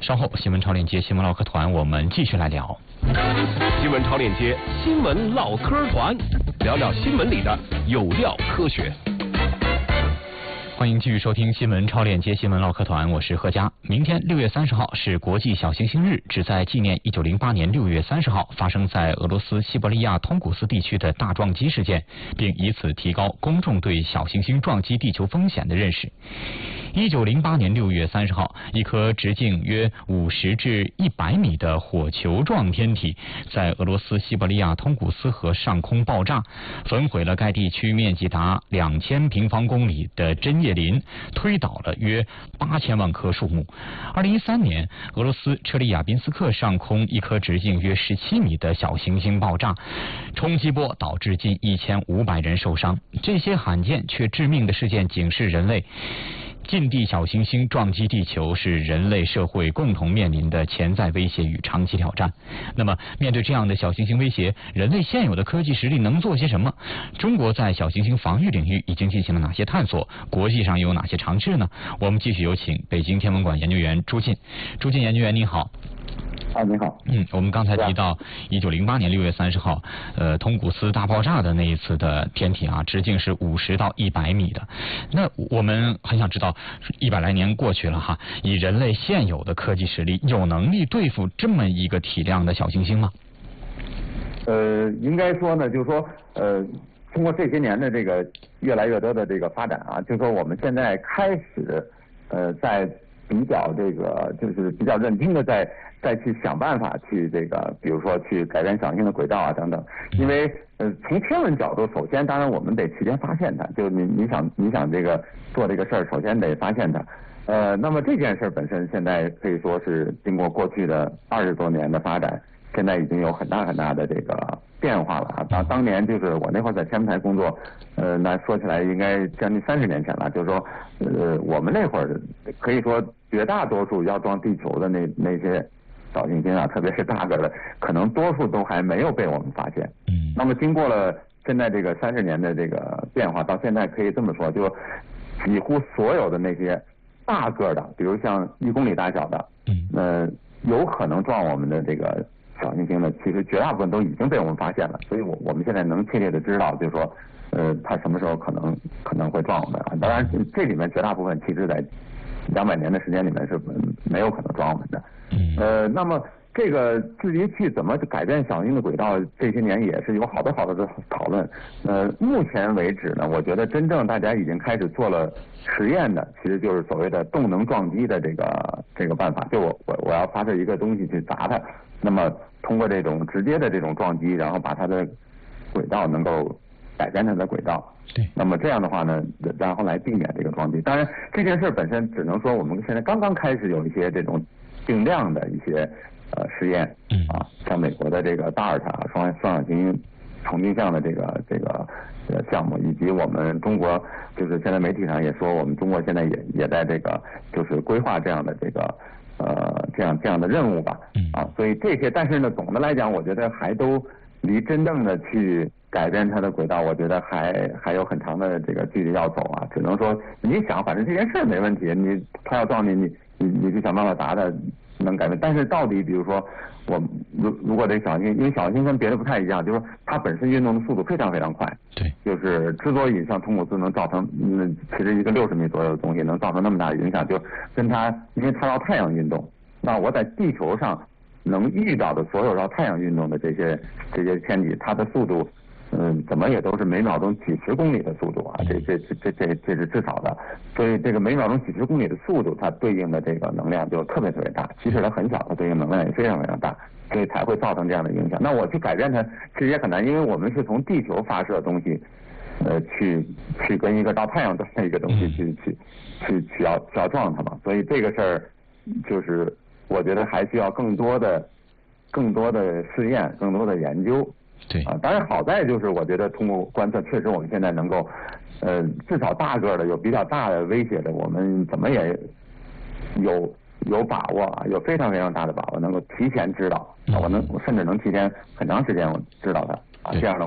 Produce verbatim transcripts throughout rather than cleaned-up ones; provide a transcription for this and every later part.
稍后新闻超链接新闻唠嗑团，我们继续来聊新闻超链接新闻唠嗑团，聊聊新闻里的有料科学。 欢迎继续收听新闻超链接新闻唠嗑团，我是何佳。明天六月三十号是国际小行星日，旨在纪念一九零八年六月三十号发生在俄罗斯西伯利亚通古斯地区的大撞击事件，并以此提高公众对小行星撞击地球风险的认识。一九零八年六月三十号，一颗直径约五十至一百米的火球状天体在俄罗斯西伯利亚通古斯河上空爆炸，焚毁了该地区面积达两千平方公里的针叶林，推倒了约八千万棵树木。二零一三年，俄罗斯车里亚宾斯克上空一颗直径约十七米的小行星爆炸，冲击波导致近一千五百人受伤。这些罕见却致命的事件警示人类，近地小行星撞击地球是人类社会共同面临的潜在威胁与长期挑战。那么，面对这样的小行星威胁，人类现有的科技实力能做些什么？中国在小行星防御领域已经进行了哪些探索？国际上又有哪些尝试呢？我们继续有请北京天文馆研究员朱进。朱进研究员，你好。 啊，你好。 嗯，我们刚才提到一九零八年六月三十号，呃，通古斯大爆炸的那一次的天体啊，直径是五十到一百米的。那我们很想知道，一百来年过去了哈，以人类现有的科技实力，有能力对付这么一个体量的小行星吗？ 呃，应该说呢，就是说，呃，通过这些年的这个越来越多的这个发展啊，就是说我们现在开始，呃，在比较这个就是比较认真的在。再去想办法去这个，比如说去改变小行星的轨道啊等等，因为呃从天文角度，首先当然我们得提前发现它，就是你你想你想这个做这个事儿，首先得发现它，呃，那么这件事本身现在可以说是经过过去的二十多年的发展，现在已经有很大很大的这个变化了啊。当当年就是我那会儿在天文台工作，呃，那说起来应该将近三十年前了，就是说，呃，我们那会儿可以说绝大多数要撞地球的那那些。小行星啊，特别是大个的，可能多数都还没有被我们发现。嗯。那么经过了现在这个三十年的这个变化，到现在可以这么说，就几乎所有的那些大个的，比如像一公里大小的，嗯，呃，有可能撞我们的这个小行星呢，其实绝大部分都已经被我们发现了。所以我我们现在能确切的知道，就是说，呃，它什么时候可能可能会撞我们啊？当然，这里面绝大部分其实在两百年的时间里面是没有可能撞我们的。呃，那么这个至于去怎么改变小行星的轨道，这些年也是有好多好多的讨论。呃，目前为止呢，我觉得真正大家已经开始做了实验的，其实就是所谓的动能撞击的这个这个办法。就我我我要发射一个东西去砸它，那么通过这种直接的这种撞击，然后把它的轨道能够改变它的轨道。 对。 那么这样的话呢，然后来避免这个撞击。当然，这件事本身只能说我们现在刚刚开始有一些这种定量的一些呃实验啊，像美国的这个大尔塔双双小行星重定向的这个这个呃项目，以及我们中国就是现在媒体上也说，我们中国现在也也在这个就是规划这样的这个呃这样这样的任务吧。啊，所以这些，但是呢，总的来讲，我觉得还都离真正的去改变它的轨道，我觉得还还有很长的这个距离要走啊。只能说你想，反正这件事没问题，你他要撞你，你你你就想办法砸它，能改变。但是到底，比如说我如如果这小行星，因为小行星跟别的不太一样，就是说它本身运动的速度非常非常快。 对。 就是之所以像通古斯能造成，嗯，其实一个六十米左右的东西能造成那么大的影响，就跟它，因为它绕太阳运动。那我在地球上能遇到的所有绕太阳运动的这些这些天体，它的速度。嗯，怎么也都是每秒钟几十公里的速度啊，这这这这这这是至少的，所以这个每秒钟几十公里的速度，它对应的这个能量就特别特别大，即使它很小，它对应能量也非常非常大，所以才会造成这样的影响。那我去改变它其实也很难，因为我们是从地球发射东西，呃，去去跟一个到太阳的一个东西去去去去要去要撞它嘛，所以这个事儿就是我觉得还需要更多的更多的试验，更多的研究。 对啊，当然好在就是我觉得通过观测，确实我们现在能够，呃，至少大个的有比较大的威胁的，我们怎么也有有把握啊，有非常非常大的把握，能够提前知道啊，我能我甚至能提前很长时间我知道它啊，这样的话呢，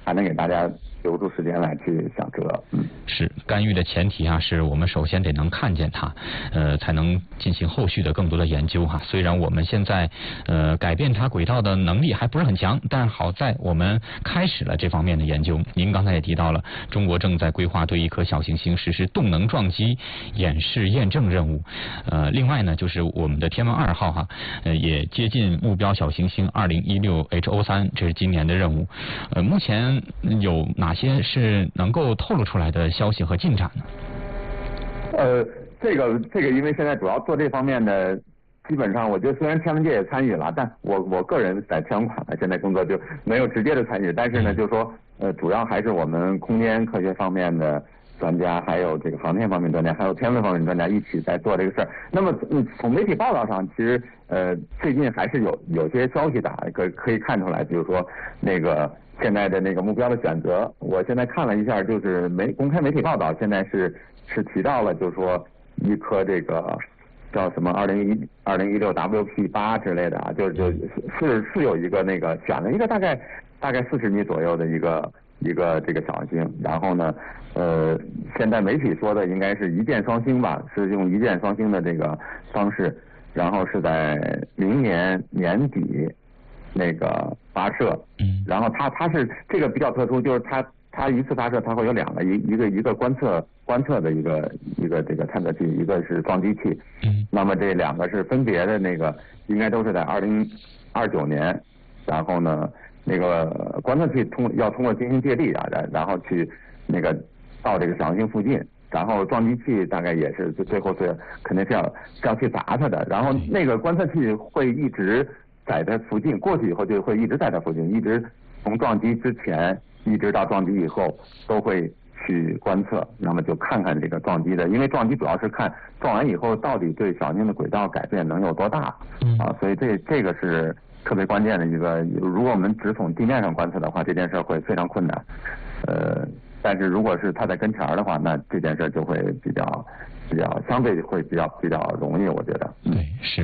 还能给大家留出时间来去想辙。嗯， 是干预的前提啊，是我们首先得能看见它，呃，才能进行后续的更多的研究哈、啊。虽然我们现在呃改变它轨道的能力还不是很强，但好在我们开始了这方面的研究。您刚才也提到了，中国正在规划对一颗小行星实施动能撞击演示验证任务。呃，另外呢，就是我们的天问二号哈、啊，呃，也接近目标小行星二零一六 H O 三，这是今年的任务。呃，目前有哪些是能够透露出来的消息和进展呢？ 呃，这个这个，因为现在主要做这方面的，基本上我觉得虽然天文界也参与了，但我我个人在天文馆呢，现在工作就没有直接的参与，但是呢，就是说呃，主要还是我们空间科学方面的专家，还有这个航天方面专家，还有天文方面专家一起在做这个事儿。那么嗯，从媒体报道上，其实呃最近还是有有些消息的，可可以看出来，比如说那个现在的那个目标的选择，我现在看了一下，就是媒公开媒体报道，现在是是提到了，就是说一颗这个叫什么二零一二零一六 W P 八之类的啊，就就是是有一个那个选了一个大概大概四十米左右的一个一个这个小行星，然后呢，呃，现在媒体说的应该是一箭双星吧，是用一箭双星的这个方式，然后是在明年年底那个发射，嗯，然后它它是这个比较特殊，就是它它一次发射它会有两个，一一个一个观测观测的一个一个这个探测器，一个是撞击器，嗯，那么这两个是分别的那个应该都是在二零二九年，然后呢那个观测器通要通过进行借力啊，然然后去那个到这个小行星附近。然后撞击器大概也是最后是肯定是要是要去砸它的，然后那个观测器会一直在它附近，过去以后就会一直在它附近，一直从撞击之前一直到撞击以后都会去观测，那么就看看这个撞击的，因为撞击主要是看撞完以后到底对小行星的轨道改变能有多大，啊，所以这这个是特别关键的一个，如果我们只从地面上观测的话，这件事会非常困难，呃。但是如果是他在跟前儿的话，那这件事就会比较比较相对会比较比较容易，我觉得。 对，是。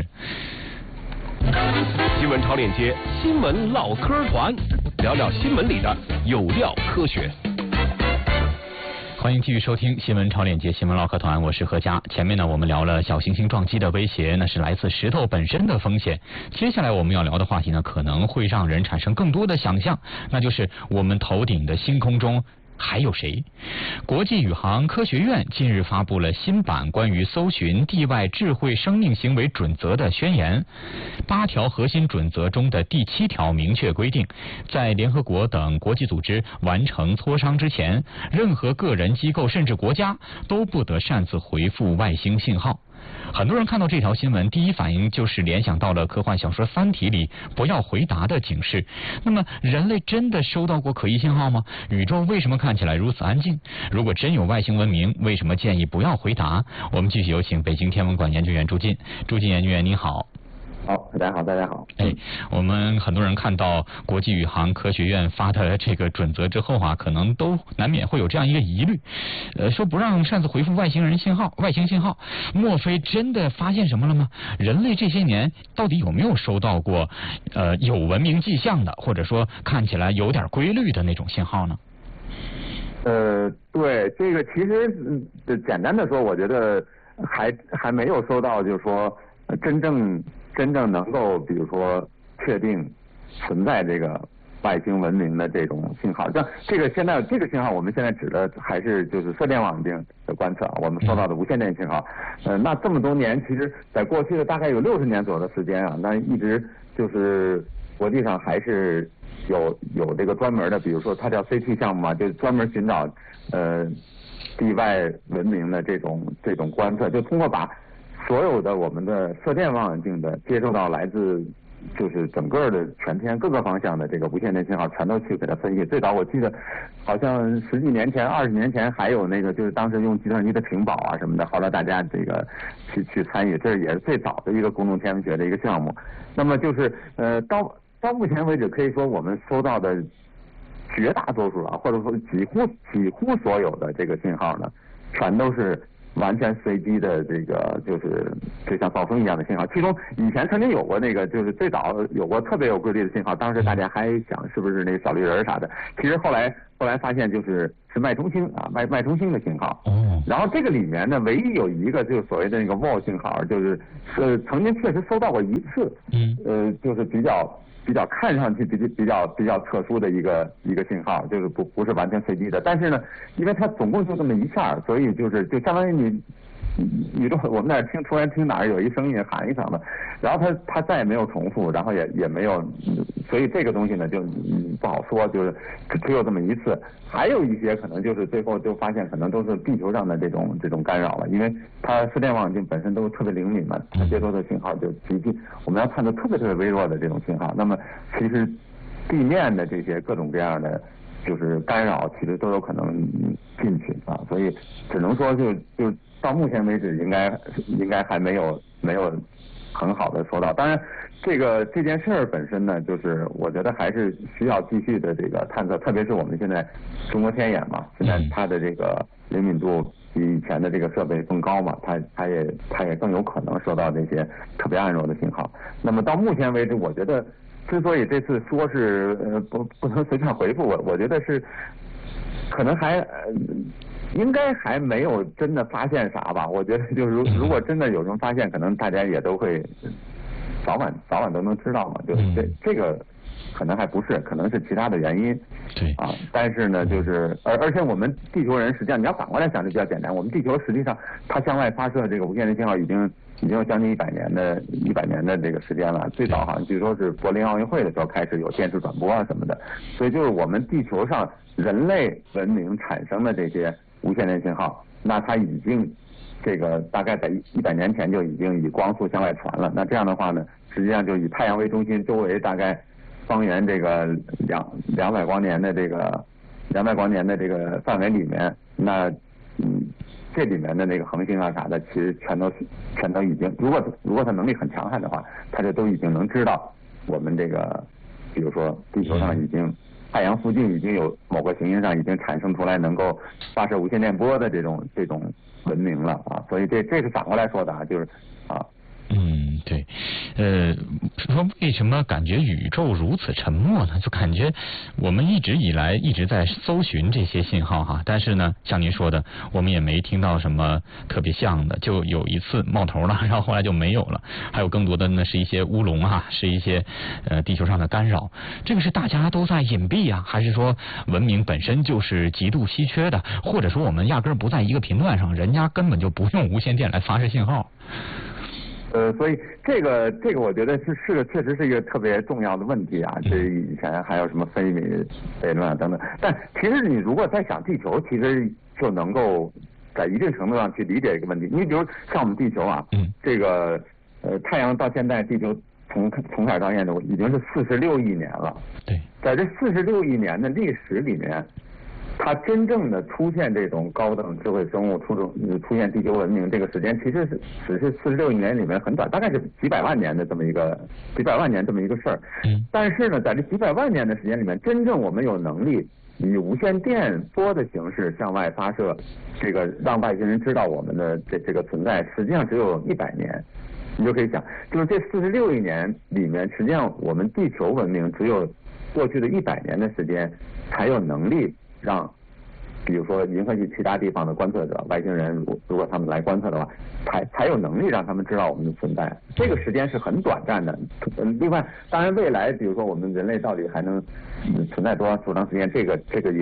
新闻超链接，新闻唠嗑团，聊聊新闻里的有料科学。 欢迎继续收听新闻超链接新闻唠嗑团，我是何佳。前面呢，我们聊了小行星撞击的威胁，那是来自石头本身的风险。接下来我们要聊的话题呢，可能会让人产生更多的想象，那就是我们头顶的星空中还有谁？国际宇航科学院近日发布了新版关于搜寻地外智慧生命行为准则的宣言。八条核心准则中的第七条明确规定，在联合国等国际组织完成磋商之前，任何个人、机构甚至国家都不得擅自回复外星信号。很多人看到这条新闻，第一反应就是联想到了科幻小说《三体》里不要回答的警示。那么，人类真的收到过可疑信号吗？宇宙为什么看起来如此安静？如果真有外星文明，为什么建议不要回答？我们继续有请北京天文馆研究员朱进。朱进研究员您好。 好，大家好，大家好。 哎，我们很多人看到国际宇航科学院发的这个准则之后啊，可能都难免会有这样一个疑虑，呃，说不让擅自回复外星人信号、外星信号，莫非真的发现什么了吗？人类这些年到底有没有收到过呃有文明迹象的，或者说看起来有点规律的那种信号呢？ 呃，对，这个其实呃简单的说，我觉得还还没有收到，就是说真正。真正能够，比如说确定存在这个外星文明的这种信号，像这个现在这个信号，我们现在指的还是就是射电望远镜的观测，我们收到的无线电信号。呃，那这么多年，其实在过去的大概有六十年左右的时间啊，那一直就是国际上还是有有这个专门的，比如说它叫 C T 项目嘛，就是专门寻找呃地外文明的这种这种观测，就通过把所有的我们的射电望远镜的接收到来自就是整个的全天各个方向的这个无线电信号，全都去给它分析。最早我记得好像十几年前、二十年前还有那个就是当时用计算机的屏保啊什么的，后来大家这个去去参与，这也是最早的一个公众天文学的一个项目。那么就是呃到到目前为止，可以说我们收到的绝大多数啊，或者说几乎几乎所有的这个信号呢，全都是完全随机的这个就是就像噪声一样的信号。其中以前曾经有过那个就是最早有过特别有规律的信号，当时大家还想是不是那个小绿人啥的，其实后来后来发现就是是脉冲星啊脉脉冲星的信号。 哦。 然后这个里面呢，唯一有一个就是所谓的那个 V O 信号，就是呃曾经确实收到过一次， 嗯， 呃就是比较。比较看上去比比较比较特殊的一个一个信号，就是不不是完全随机的，但是呢，因为它总共就这么一下，所以就是就相当于你宇宙我们那儿听突然听哪儿有一声音喊一声的，然后它它再也没有重复，然后也也没有，所以这个东西呢就不好说，就是只有这么一次。还有一些可能就是最后就发现可能都是地球上的这种这种干扰了，因为它射电望远镜本身都特别灵敏嘛，它接收的信号就极其我们要看到特别特别微弱的这种信号。那么其实地面的这些各种各样的就是干扰，其实都有可能进去啊，所以只能说就就到目前为止应该应该还没有没有很好的说到。当然这个这件事儿本身呢，就是我觉得还是需要继续的这个探测，特别是我们现在中国天眼嘛，现在它的这个灵敏度比以前的这个设备更高嘛，它它也它也更有可能收到这些特别暗弱的信号。那么到目前为止，我觉得之所以这次说是呃不不能随便回复，我我觉得是可能还呃应该还没有真的发现啥吧。我觉得就是如如果真的有什么发现，可能大家也都会早晚早晚都能知道嘛。就是这这个可能还不是，可能是其他的原因。 对啊，但是呢，就是而而且我们地球人实际上你要反过来想就比较简单，我们地球实际上它向外发射这个无线电信号已经已经有将近一百年的一百年的这个时间了。最早好像据说是柏林奥运会的时候开始有电视转播啊什么的，所以就是我们地球上人类文明产生的这些无线电信号，那它已经这个大概在一百年前就已经以光速向外传了。那这样的话呢，实际上就以太阳为中心，周围大概方圆这个两两百光年的这个两百光年的这个范围里面，那嗯这里面的那个恒星啊啥的，其实全都全都已经，如果如果它能力很强悍的话，它就都已经能知道我们这个，比如说地球上已经太阳附近已经有某个行星上已经产生出来能够发射无线电波的这种这种文明了啊，所以这这是反过来说的啊，就是啊。 嗯，对，呃，说为什么感觉宇宙如此沉默呢？就感觉我们一直以来一直在搜寻这些信号哈，但是呢，像您说的，我们也没听到什么特别像的，就有一次冒头了，然后后来就没有了。还有更多的呢是一些乌龙啊，是一些呃地球上的干扰。这个是大家都在隐蔽啊，还是说文明本身就是极度稀缺的，或者说我们压根儿不在一个频段上，人家根本就不用无线电来发射信号？ 呃，所以这个这个我觉得是是个确实是一个特别重要的问题啊。这以前还有什么非米悖论啊等等，但其实你如果在想地球，其实就能够在一定程度上去理解一个问题。你比如像我们地球啊， 嗯， 这个呃太阳到现在地球从从开始到现在已经是四十六亿年了。 对， 在这四十六亿年的历史里面，它真正的出现这种高等智慧生物出种出现地球文明这个时间，其实是只是四十六亿年里面很短，大概是几百万年的这么一个几百万年这么一个事儿。 嗯。 但是呢，在这几百万年的时间里面，真正我们有能力以无线电波的形式向外发射，这个让外星人知道我们的这这个存在，实际上只有一百年。你就可以想，就是这四十六亿年里面，实际上我们地球文明只有过去的一百年的时间才有能力让，比如说银河系其他地方的观测者、外星人，如如果他们来观测的话，才才有能力让他们知道我们的存在。这个时间是很短暂的。嗯，另外，当然未来，比如说我们人类到底还能存在多长多长时间，这个这个也。